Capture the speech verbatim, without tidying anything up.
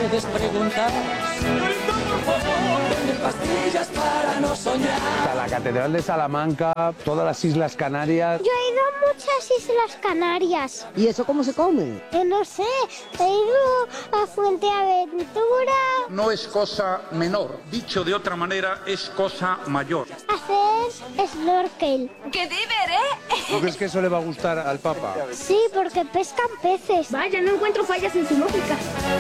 puedes preguntar. Venden pastillas para no soñar. La Catedral de Salamanca, todas las Islas Canarias. Yo he ido a muchas Islas Canarias. ¿Y eso cómo se come? Eh, no sé, he ido a Fuenteventura. No es cosa menor, dicho de otra manera, es cosa mayor. Hacer snorkel. ¡Qué diver, eh! ¿No crees que eso le va a gustar al Papa? Sí, porque pescan peces. Vaya, no encuentro fallas en su lógica.